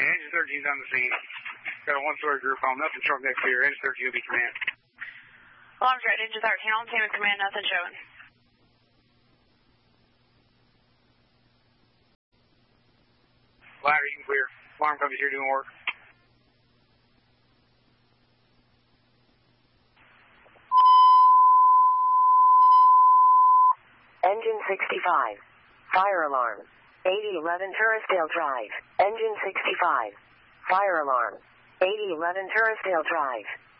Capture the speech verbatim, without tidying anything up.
Engine thirteen's on the scene. Got a one-story group home. Nothing showing next clear. Engine thirteen will be command. Alarm's right. Engine thirteen on team and command. Nothing showing. Ladder, you can clear. Alarm company's here doing work. Engine sixty-five. Fire alarm. eighty eleven Turrisdale Drive. Engine sixty-five. Fire alarm. eighty eleven Turrisdale Drive.